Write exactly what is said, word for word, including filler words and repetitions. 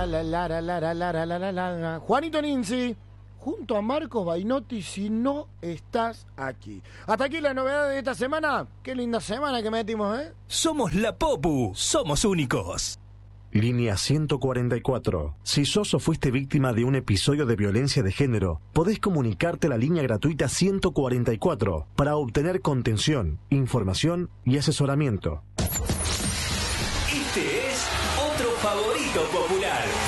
la, la, la, la, la, la, la, la, la, la. Juanito Ninzi, junto a Marcos Bainotti, si no estás aquí. Hasta aquí la novedad de esta semana. Qué linda semana que metimos, ¿eh? Somos la Popu, somos únicos. Línea ciento cuarenta y cuatro. Si sos o fuiste víctima de un episodio de violencia de género, podés comunicarte a la línea gratuita ciento cuarenta y cuatro para obtener contención, información y asesoramiento. Este es otro favorito popular.